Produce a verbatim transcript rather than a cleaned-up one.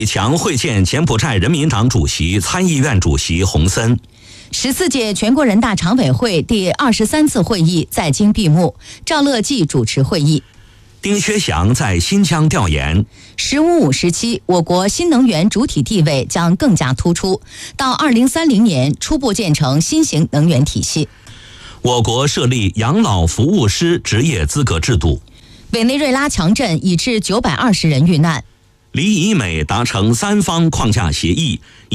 李强会见柬埔寨人民党主席、参议院主席洪森。 十四届全国人大常委会第二十三次会议在京闭幕，赵乐际主持会议。 丁薛祥在新疆调研。 十五五时期，我国新能源主体地位将更加突出，到二零三零年初步建成新型能源体系。 我国设立养老服务师职业资格制度。 委内瑞拉强震已致九百二十人遇难。 黎以美达成三方框架协议。